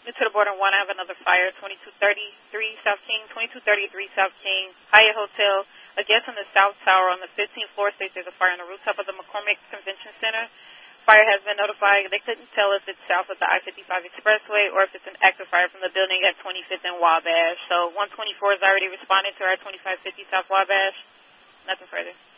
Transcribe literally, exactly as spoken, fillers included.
Into the border one, I have another fire, twenty-two thirty-three South King, twenty-two thirty-three South King, Hyatt Hotel. A guest on the South Tower on the fifteenth floor states there's a fire on the rooftop of the McCormick Convention Center. Fire has been notified. They couldn't tell if it's south of the I fifty-five Expressway or if it's an active fire from the building at twenty-fifth and Wabash. So one twenty-four has already responded to our twenty-five fifty South Wabash. Nothing further.